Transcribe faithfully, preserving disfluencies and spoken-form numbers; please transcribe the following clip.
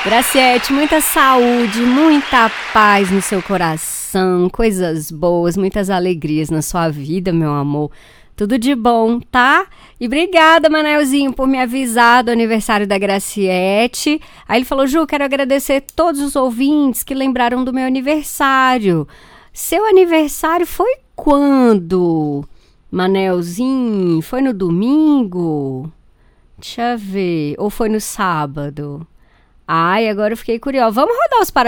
Graciete, muita saúde, muita paz no seu coração, coisas boas, muitas alegrias na sua vida, meu amor. Tudo de bom, tá? E obrigada, Manelzinho, por me avisar do aniversário da Graciete. Aí ele falou, Ju, quero agradecer todos os ouvintes que lembraram do meu aniversário. Seu aniversário foi quando? Manelzinho, foi no domingo? Deixa eu ver. Ou foi no sábado? Ai, agora eu fiquei curiosa. Vamos rodar os parabéns.